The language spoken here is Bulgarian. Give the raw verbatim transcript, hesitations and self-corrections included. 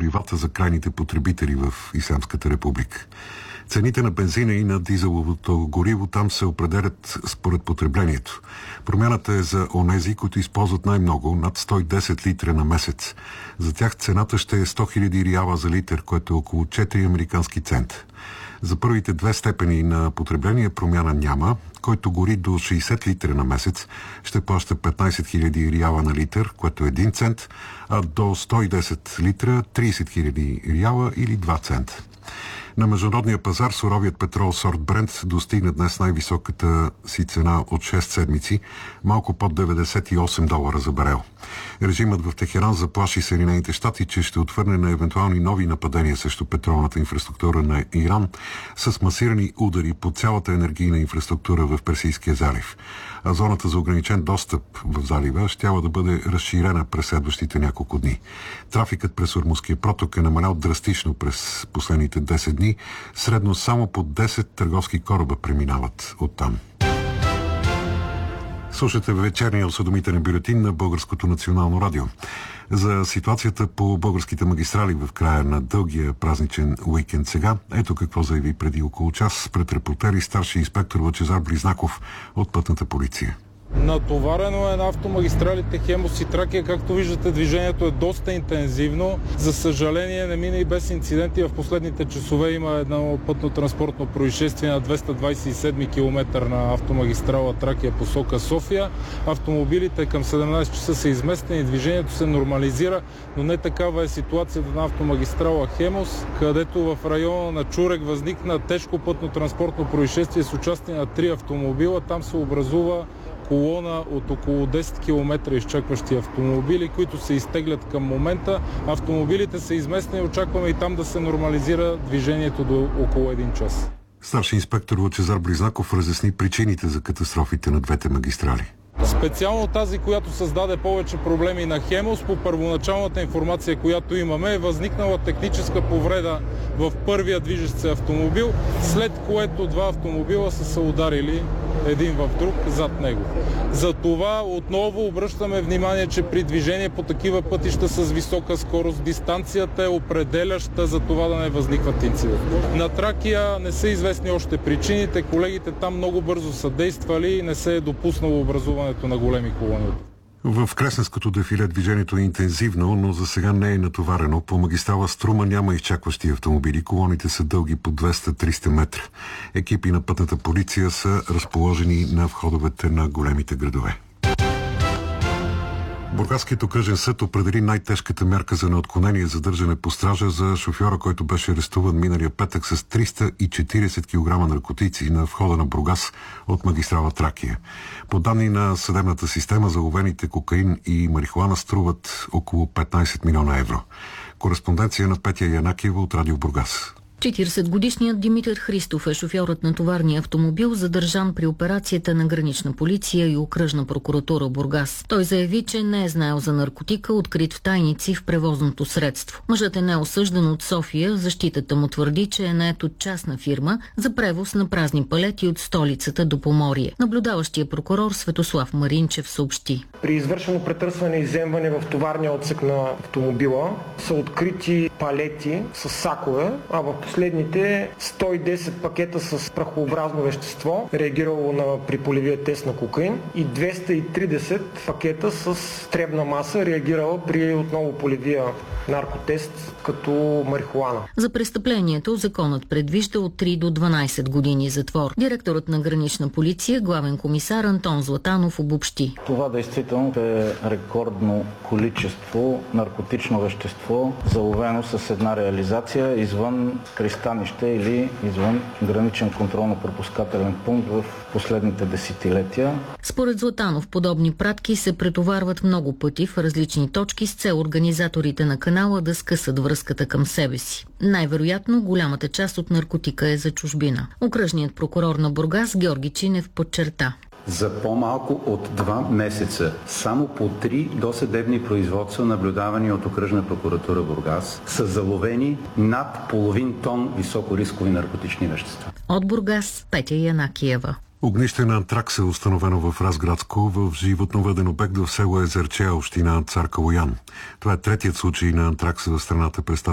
горивата за крайните потребители в Ислямската република. Цените на бензина и на дизеловото гориво там се определят според потреблението. Промяната е за онези, които използват най-много, над сто и десет литра на месец. За тях цената ще е сто хиляди риала за литър, което е около четири американски цента. За първите две степени на потребление промяна няма. Който гори до шейсет литра на месец, ще плаща петнайсет хиляди риала на литър, което е един цент, а до сто и десет литра трийсет хиляди риала или два цента. На международния пазар суровият петрол сорт Брент достигна днес най-високата си цена от шест седмици, малко под деветдесет и осем долара за барел. Режимът в Техеран заплаши Съединените щати, че ще отвърне на евентуални нови нападения срещу петролната инфраструктура на Иран с масирани удари по цялата енергийна инфраструктура в Персийския залив. А зоната за ограничен достъп в залива щяла да бъде разширена през следващите няколко дни. Трафикът през Ормузския проток е намалял драстично през последните десет дни. Средно само по десет търговски кораба преминават оттам. Слушате вечерния осведомителен бюлетин на Българското национално радио. За ситуацията по българските магистрали в края на дългия празничен уикенд сега, ето какво заяви преди около час пред репортери старши инспектор Лъчезар Близнаков от Пътната полиция. Натоварено е на автомагистралите Хемус и Тракия. Както виждате, движението е доста интензивно. За съжаление, не мина и без инциденти. В последните часове има едно пътно-транспортно происшествие на двеста двайсет и седми километър на автомагистрала Тракия посока София. Автомобилите към седемнайсет часа са изместени, движението се нормализира, но не такава е ситуацията на автомагистрала Хемус, където в района на Чурек възникна тежко пътно-транспортно происшествие с участие на три автомобила. Там се образува колона от около десет километра изчакващи автомобили, които се изтеглят към момента. Автомобилите са изместени, очакваме и там да се нормализира движението до около един час. Старши инспектор Лъчезар Близнаков разясни причините за катастрофите на двете магистрали. Специално тази, която създаде повече проблеми на Хемус, по първоначалната информация, която имаме, е възникнала техническа повреда в първия движещ се автомобил, след което два автомобила са се ударили един в друг зад него. За това отново обръщаме внимание, че при движение по такива пътища с висока скорост дистанцията е определяща за това да не възникват инциденти. На Тракия не са известни още причините. Колегите там много бързо са действали и не се е допуснало образуването на големи колони. В Кресненското дефиле движението е интензивно, но за сега не е натоварено. По магистрала Струма няма изчакващи автомобили. Колоните са дълги по двеста до триста метра. Екипи на Пътната полиция са разположени на входовете на големите градове. Бургаският окръжен съд определи най-тежката мярка за неотклонение задържане по стража за шофьора, който беше арестуван миналия петък с триста и четирийсет килограма наркотици на входа на Бургас от магистрала Тракия. По данни на съдебната система, заловените кокаин и марихуана струват около петнайсет милиона евро. Кореспонденция на Петя Янакиева от Радио Бургас. четирийсетгодишният Димитър Христов е шофьорът на товарния автомобил, задържан при операцията на Гранична полиция и Окръжна прокуратура Бургас. Той заяви, че не е знаел за наркотика, открит в тайници в превозното средство. Мъжът е неосъждан от София. Защитата му твърди, че е нает от частна фирма за превоз на празни палети от столицата до Поморие. Наблюдаващия прокурор Светослав Маринчев съобщи. При извършено претърсване и изземване в товарния отсек на автомобила са открити палети с сакове, а в последните сто и десет пакета с прахообразно вещество, реагирало на при полевия тест на кокаин, и двеста и трийсет пакета с требна маса, реагирала при отново полевия наркотест като марихуана. За престъплението законът предвижда от три до дванайсет години затвор. Директорът на Гранична полиция, главен комисар Антон Златанов, обобщи. Това действително е рекордно количество наркотично вещество, заловено с една реализация извън пристанище или извън граничен контролно-пропускателен пункт в последните десетилетия. Според Златанов, подобни пратки се претоварват много пъти в различни точки с цел организаторите на канала да скъсат връзката към себе си. Най-вероятно голямата част от наркотика е за чужбина. Окръжният прокурор на Бургас Георги Чинев подчерта. За по-малко от два месеца само по три досъдебни производства, наблюдавани от Окръжна прокуратура Бургас, са заловени над половин тон високорискови наркотични вещества. От Бургас Петя Янакиева. Огнище на антракс е установено в Разградско в животновъден обект в село Езерче, община Цар Калоян. Това е третият случай на антракс в страната през тази